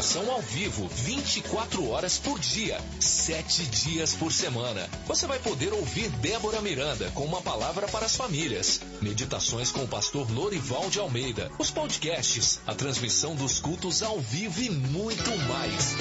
oração ao vivo, 24 horas por dia, 7 dias por semana. Você vai poder ouvir Débora Miranda com uma palavra para as famílias, meditações com o pastor Lorival de Almeida, os podcasts, a transmissão dos cultos ao vivo e muito mais.